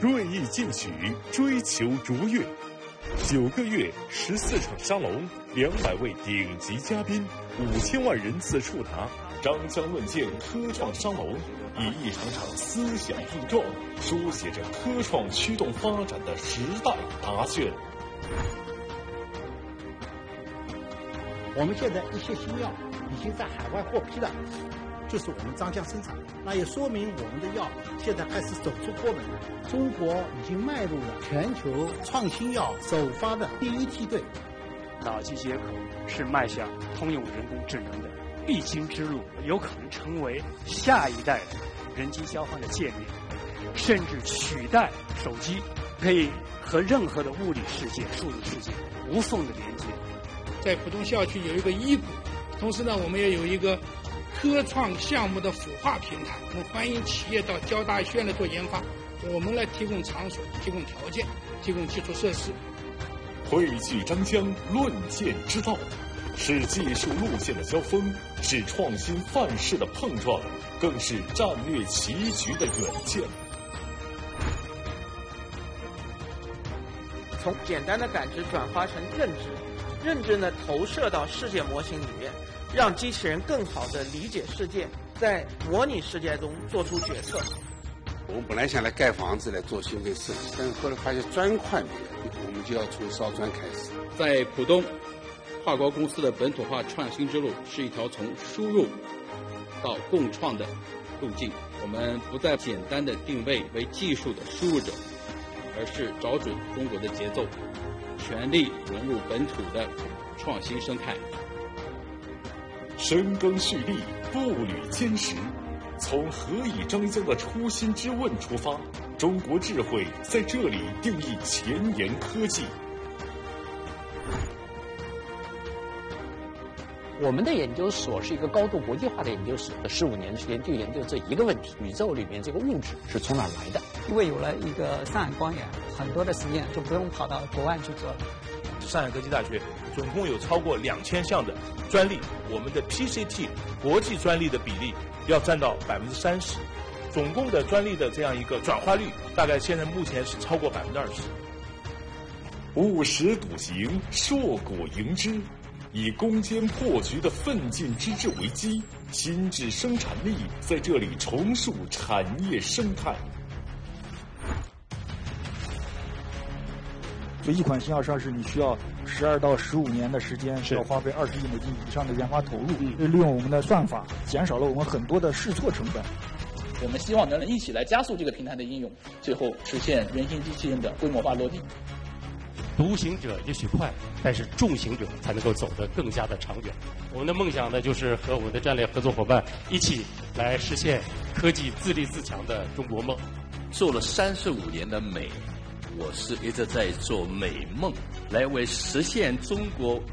锐意进取，追求卓越。9个月，14场沙龙，200位顶级嘉宾，5000万人次触达，张江论剑科创沙龙，以一场场思想碰撞，书写着科创驱动发展的时代答卷。 我们现在一些新药已经在海外获批了，就是我们张江生产，那也说明我们的药现在开始走出国门了。中国已经迈入了全球创新药首发的第一梯队。 脑机接口是迈向通用人工智能的必经之路，有可能成为下一代的人机交换的界面，甚至取代手机，可以和任何的物理世界、数字世界无缝的连接。 在浦东校区有一个医股，同时呢，我们也有一个科创项目的孵化平台，我们欢迎企业到交大医学院来做研发，我们来提供场所、提供条件、提供基础设施。 汇聚张江，论剑之道，是技术路线的交锋，是创新范式的碰撞，更是战略棋局的远见。 从简单的感知转化成认知，认知呢投射到世界模型里面，让机器人更好地理解世界，在模拟世界中做出决策。 我们本来想来盖房子来做芯片设计，但是后来发现砖块没有，我们就要从烧砖开始。 在浦东，跨国公司的本土化创新之路是一条从输入到共创的路径。我们不再简单的定位为技术的输入者，而是找准中国的节奏，全力融入本土的创新生态。 深耕蓄力，步履坚实，从何以张江的初心之问出发，中国智慧在这里定义前沿科技。 我们的研究所是一个高度国际化的研究所，15年时间就研究这一个问题：宇宙里面这个物质是从哪来的？ 因为有了一个上海光源，很多的实验就不用跑到国外去做了。 上海科技大学总共有超过2000项的专利，我们的 PCT 国际专利的比例要占到30%，总共的专利的这样一个转化率，大概现在目前是超过20%。 务实笃行，硕果迎之。以攻坚破局的奋进之志为基，新质生产力在这里重塑产业生态。 所以一款新药上市，你需要12到15年的时间，需要花费20亿美金以上的研发投入。利用我们的算法，减少了我们很多的试错成本。 我们希望能一起来加速这个平台的应用，最后实现人形机器人的规模化落地。 独行者也许快，但是众行者才能够走得更加的长远。我们的梦想呢，就是和我们的战略合作伙伴一起来实现科技自立自强的中国梦。 做了35年的美，我是一直在做美梦，来为实现中国